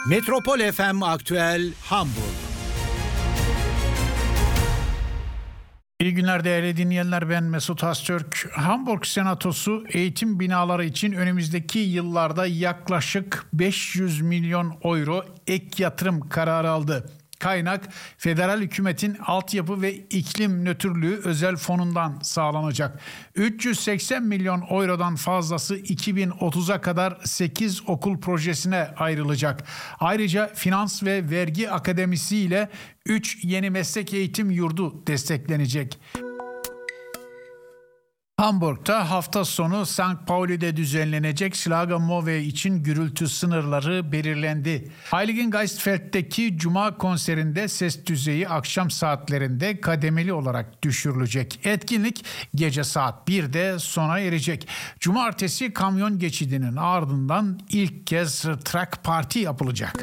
Metropol FM Aktüel Hamburg. İyi günler değerli dinleyenler, ben Mesut Öztürk. Hamburg Senatosu eğitim binaları için önümüzdeki yıllarda yaklaşık 500 milyon euro ek yatırım kararı aldı. Kaynak federal hükümetin altyapı ve iklim nötrlüğü özel fonundan sağlanacak. 380 milyon eurodan fazlası 2030'a kadar 8 okul projesine ayrılacak. Ayrıca finans ve vergi akademisi ile 3 yeni meslek eğitim yurdu desteklenecek. Hamburg'da hafta sonu St. Pauli'de düzenlenecek Schlagermove için gürültü sınırları belirlendi. Heiligengeistfeld'deki Cuma konserinde ses düzeyi akşam saatlerinde kademeli olarak düşürülecek. Etkinlik gece saat 1'de sona erecek. Cumartesi kamyon geçidinin ardından ilk kez track party yapılacak.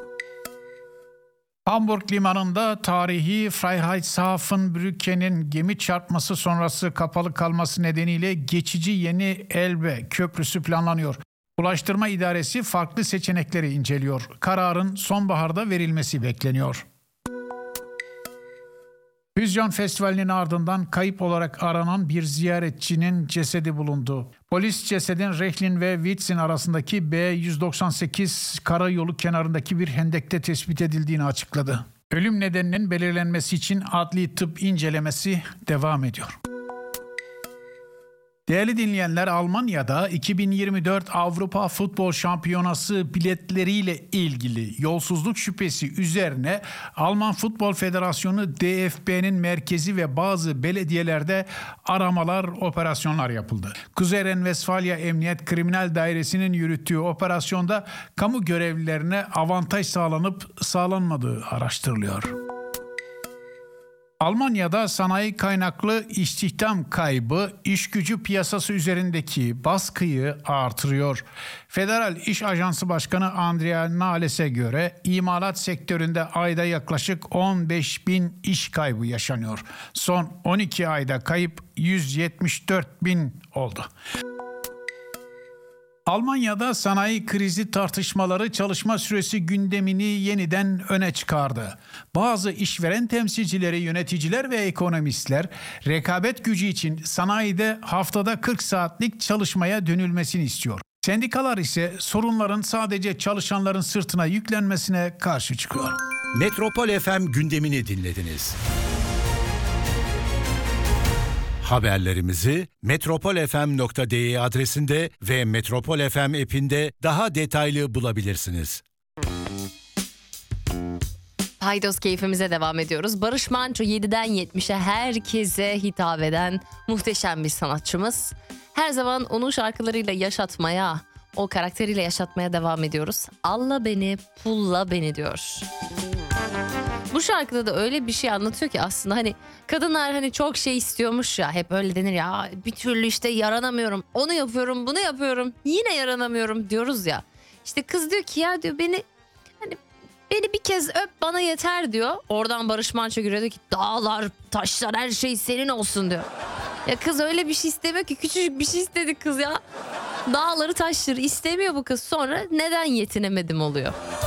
Hamburg limanında tarihi Freiheitshafen-Brücke'nin gemi çarpması sonrası kapalı kalması nedeniyle geçici yeni Elbe köprüsü planlanıyor. Ulaştırma İdaresi farklı seçenekleri inceliyor. Kararın sonbaharda verilmesi bekleniyor. Füzyon Festivali'nin ardından kayıp olarak aranan bir ziyaretçinin cesedi bulundu. Polis cesedin Rechlin ve Wietzin arasındaki B198 karayolu kenarındaki bir hendekte tespit edildiğini açıkladı. Ölüm nedeninin belirlenmesi için adli tıp incelemesi devam ediyor. Değerli dinleyenler, Almanya'da 2024 Avrupa Futbol Şampiyonası biletleriyle ilgili yolsuzluk şüphesi üzerine Alman Futbol Federasyonu DFB'nin merkezi ve bazı belediyelerde aramalar, operasyonlar yapıldı. Kuzey Ren-Vesfalya Emniyet Kriminal Dairesi'nin yürüttüğü operasyonda kamu görevlilerine avantaj sağlanıp sağlanmadığı araştırılıyor. Almanya'da sanayi kaynaklı istihdam kaybı iş gücü piyasası üzerindeki baskıyı artırıyor. Federal İş Ajansı Başkanı Andrea Nahles'e göre imalat sektöründe ayda yaklaşık 15 bin iş kaybı yaşanıyor. Son 12 ayda kayıp 174 bin oldu. Almanya'da sanayi krizi tartışmaları çalışma süresi gündemini yeniden öne çıkardı. Bazı işveren temsilcileri, yöneticiler ve ekonomistler rekabet gücü için sanayide haftada 40 saatlik çalışmaya dönülmesini istiyor. Sendikalar ise sorunların sadece çalışanların sırtına yüklenmesine karşı çıkıyor. Metropol FM gündemini dinlediniz. Haberlerimizi metropolfm.de adresinde ve Metropol FM app'inde daha detaylı bulabilirsiniz. Haydos keyfimize devam ediyoruz. Barış Manço 7'den 70'e herkese hitap eden muhteşem bir sanatçımız. Her zaman onun şarkılarıyla yaşatmaya, o karakteriyle yaşatmaya devam ediyoruz. Alla beni, pulla beni diyor. Bu şarkıda da öyle bir şey anlatıyor ki aslında hani kadınlar hani çok şey istiyormuş ya, hep öyle denir ya, bir türlü işte yaranamıyorum, onu yapıyorum bunu yapıyorum yine yaranamıyorum diyoruz ya. İşte kız diyor ki ya diyor beni bir kez öp bana yeter diyor. Oradan Barış Manço giriyor diyor ki dağlar taşlar her şey senin olsun diyor. Ya kız öyle bir şey istemiyor ki, küçücük bir şey istedi kız ya. Dağları taşları istemiyor bu kız, sonra neden yetinemedim oluyor.